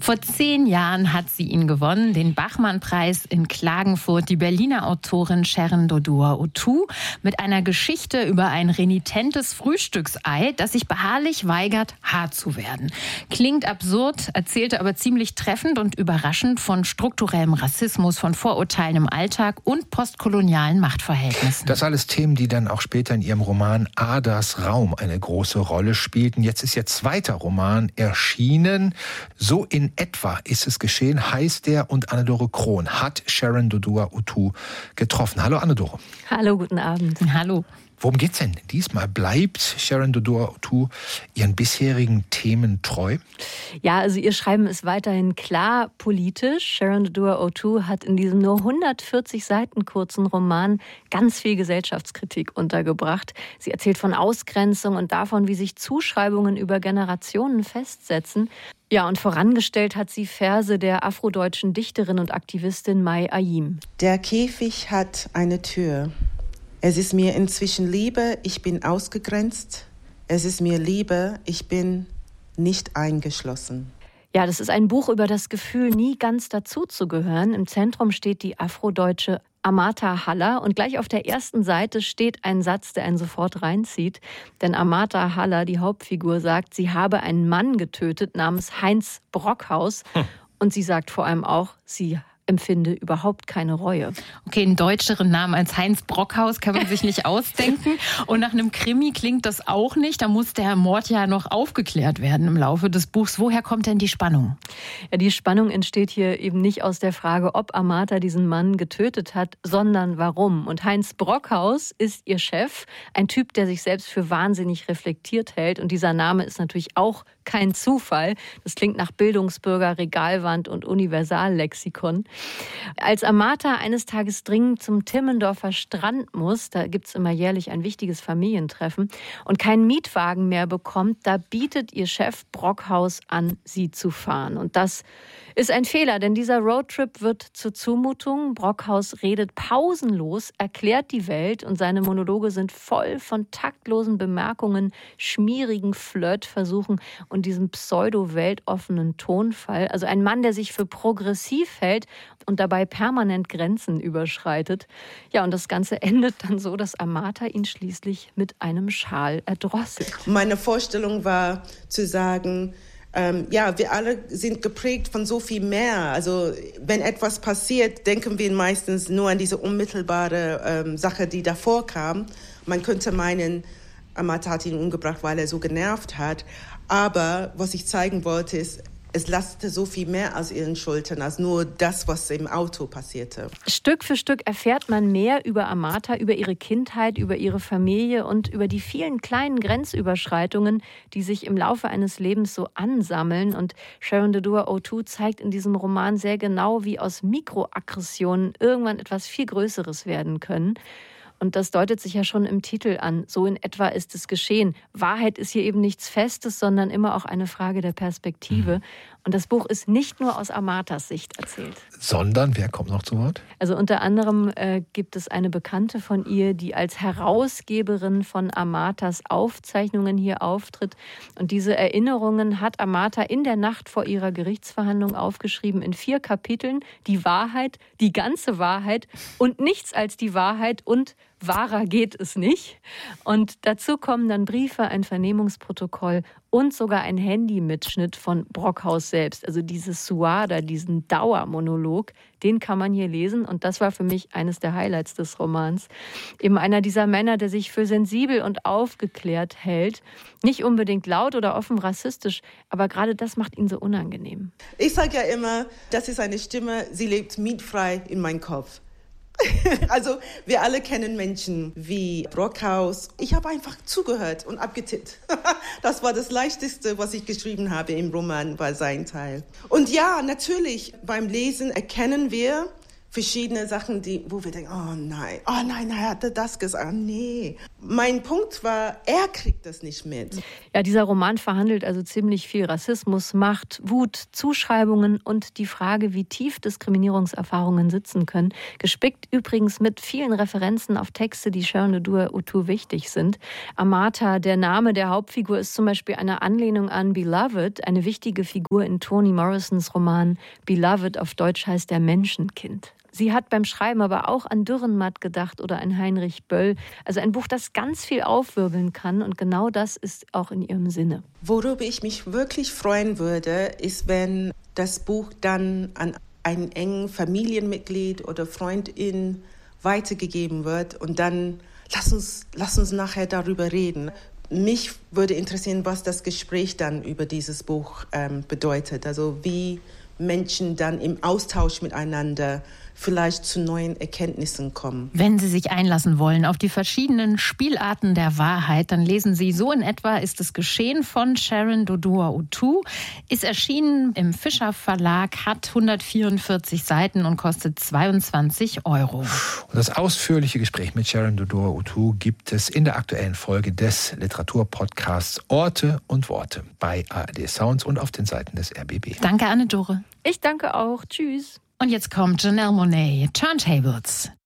Vor 10 Jahren hat sie ihn gewonnen, den Bachmann-Preis in Klagenfurt, die Berliner Autorin Sharon Dodua-Otoo, mit einer Geschichte über ein renitentes Frühstücksei, das sich beharrlich weigert, hart zu werden. Klingt absurd, erzählte aber ziemlich treffend und überraschend von strukturellem Rassismus, von Vorurteilen im Alltag und postkolonialen Machtverhältnissen. Das alles Themen, die dann auch später in ihrem Roman Adas Raum eine große Rolle spielten. Jetzt ist ihr zweiter Roman erschienen. So in etwa ist es geschehen, heißt der, und Anne-Dore Krohn hat Sharon Dodua-Otoo getroffen. Hallo Anne-Dore. Hallo, guten Abend. Hallo. Worum geht's denn diesmal? Bleibt Sharon Dodua-Otoo ihren bisherigen Themen treu? Ja, also ihr Schreiben ist weiterhin klar politisch. Sharon Dodua-Otoo hat in diesem nur 140 Seiten kurzen Roman ganz viel Gesellschaftskritik untergebracht. Sie erzählt von Ausgrenzung und davon, wie sich Zuschreibungen über Generationen festsetzen. Ja, und vorangestellt hat sie Verse der afrodeutschen Dichterin und Aktivistin Mai Ayim. Der Käfig hat eine Tür. Es ist mir inzwischen Liebe, ich bin ausgegrenzt. Es ist mir Liebe, ich bin nicht eingeschlossen. Ja, das ist ein Buch über das Gefühl, nie ganz dazuzugehören. Im Zentrum steht die afrodeutsche Amata Haller und gleich auf der ersten Seite steht ein Satz, der einen sofort reinzieht. Denn Amata Haller, die Hauptfigur, sagt, sie habe einen Mann getötet namens Heinz Brockhaus. Und sie sagt vor allem auch, sie empfinde überhaupt keine Reue. Okay, einen deutscheren Namen als Heinz Brockhaus kann man sich nicht ausdenken. Und nach einem Krimi klingt das auch nicht. Da muss der Mord ja noch aufgeklärt werden im Laufe des Buchs. Woher kommt denn die Spannung? Ja, die Spannung entsteht hier eben nicht aus der Frage, ob Amata diesen Mann getötet hat, sondern warum. Und Heinz Brockhaus ist ihr Chef, ein Typ, der sich selbst für wahnsinnig reflektiert hält. Und dieser Name ist natürlich auch kein Zufall. Das klingt nach Bildungsbürger, Regalwand und Universallexikon. Als Amata eines Tages dringend zum Timmendorfer Strand muss, da gibt es immer jährlich ein wichtiges Familientreffen, und keinen Mietwagen mehr bekommt, da bietet ihr Chef Brockhaus an, sie zu fahren. Und das ist ein Fehler, denn dieser Roadtrip wird zur Zumutung. Brockhaus redet pausenlos, erklärt die Welt und seine Monologe sind voll von taktlosen Bemerkungen, schmierigen Flirtversuchen und diesem pseudo-weltoffenen Tonfall. Also ein Mann, der sich für progressiv hält und dabei permanent Grenzen überschreitet. Ja, und das Ganze endet dann so, dass Amata ihn schließlich mit einem Schal erdrosselt. Meine Vorstellung war zu sagen, wir alle sind geprägt von so viel mehr. Also wenn etwas passiert, denken wir meistens nur an diese unmittelbare Sache, die davor kam. Man könnte meinen, Amata hat ihn umgebracht, weil er so genervt hat. Aber was ich zeigen wollte, ist, es lastete so viel mehr aus ihren Schultern, als nur das, was im Auto passierte. Stück für Stück erfährt man mehr über Amata, über ihre Kindheit, über ihre Familie und über die vielen kleinen Grenzüberschreitungen, die sich im Laufe eines Lebens so ansammeln. Und Sharon Dodua-Otoo zeigt in diesem Roman sehr genau, wie aus Mikroaggressionen irgendwann etwas viel Größeres werden können. Und das deutet sich ja schon im Titel an. So in etwa ist es geschehen. Wahrheit ist hier eben nichts Festes, sondern immer auch eine Frage der Perspektive. Und das Buch ist nicht nur aus Amatas Sicht erzählt. Sondern, wer kommt noch zu Wort? Also unter anderem gibt es eine Bekannte von ihr, die als Herausgeberin von Amatas Aufzeichnungen hier auftritt. Und diese Erinnerungen hat Amata in der Nacht vor ihrer Gerichtsverhandlung aufgeschrieben in 4 Kapiteln. Die Wahrheit, die ganze Wahrheit und nichts als die Wahrheit und wahrer geht es nicht. Und dazu kommen dann Briefe, ein Vernehmungsprotokoll und sogar ein Handymitschnitt von Brockhaus selbst. Also dieses Suada, diesen Dauermonolog, den kann man hier lesen. Und das war für mich eines der Highlights des Romans. Eben einer dieser Männer, der sich für sensibel und aufgeklärt hält. Nicht unbedingt laut oder offen rassistisch, aber gerade das macht ihn so unangenehm. Ich sage ja immer, das ist eine Stimme, sie lebt mietfrei in meinem Kopf. Also wir alle kennen Menschen wie Brockhaus. Ich habe einfach zugehört und abgetippt. Das war das Leichteste, was ich geschrieben habe im Roman, war sein Teil. Und ja, natürlich, beim Lesen erkennen wir, verschiedene Sachen, wo wir denken, oh nein, er hatte das gesagt, nee. Mein Punkt war, er kriegt das nicht mit. Ja, dieser Roman verhandelt also ziemlich viel Rassismus, Macht, Wut, Zuschreibungen und die Frage, wie tief Diskriminierungserfahrungen sitzen können. Gespickt übrigens mit vielen Referenzen auf Texte, die Sharon Dodua-Otoo wichtig sind. Amata, der Name der Hauptfigur, ist zum Beispiel eine Anlehnung an Beloved, eine wichtige Figur in Toni Morrisons Roman Beloved, auf Deutsch heißt der Menschenkind. Sie hat beim Schreiben aber auch an Dürrenmatt gedacht oder an Heinrich Böll. Also ein Buch, das ganz viel aufwirbeln kann, und genau das ist auch in ihrem Sinne. Worüber ich mich wirklich freuen würde, ist, wenn das Buch dann an einen engen Familienmitglied oder Freundin weitergegeben wird und dann lass uns nachher darüber reden. Mich würde interessieren, was das Gespräch dann über dieses Buch bedeutet. Also wie Menschen dann im Austausch miteinander vielleicht zu neuen Erkenntnissen kommen. Wenn Sie sich einlassen wollen auf die verschiedenen Spielarten der Wahrheit, dann lesen Sie So in etwa ist es geschehen von Sharon Dodua-Otoo. Ist erschienen im Fischer Verlag, hat 144 Seiten und kostet 22 €. Und das ausführliche Gespräch mit Sharon Dodua-Otoo gibt es in der aktuellen Folge des Literaturpodcasts Orte und Worte bei ARD Sounds und auf den Seiten des RBB. Danke, Anne-Dore. Ich danke auch. Tschüss. Und jetzt kommt Janelle Monáe, Turntables.